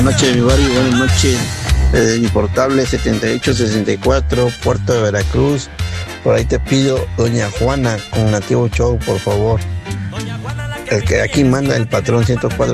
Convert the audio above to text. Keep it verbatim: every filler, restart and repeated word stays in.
Buenas noches, mi barrio, buenas noches. Desde mi portable setenta y ocho sesenta y cuatro, Puerto de Veracruz. Por ahí te pido Doña Juana con Nativo Show, por favor. El que aquí manda el patrón ciento cuatro.